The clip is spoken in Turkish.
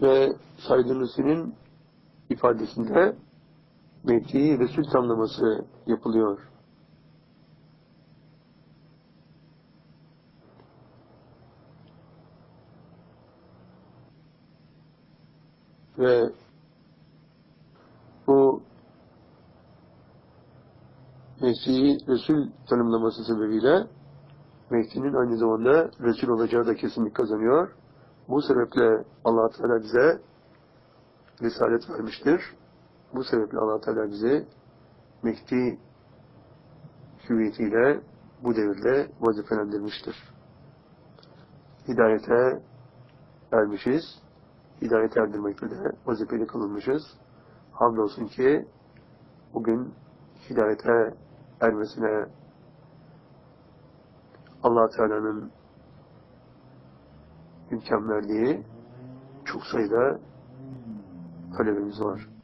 Ve Said Nursi'nin ifadesinde Mehdi Resul tamlaması yapılıyor. Ve bu Mehdi'yi Resul tanımlaması sebebiyle Mehdi'nin aynı zamanda Resul olacağı da kesinlik kazanıyor. Bu sebeple Allah Teala bize risalet vermiştir. Bu sebeple Allah Teala bizi Mehdi hüviyetiyle bu devirde vazifelendirmiştir. Hidayete ermişiz. Hidayete erdirmekle de vazifeli kılınmışız. Hamdolsun ki bugün hidayete ermesine Allah Teala'nın imkan verdiği çok sayıda talebimiz var.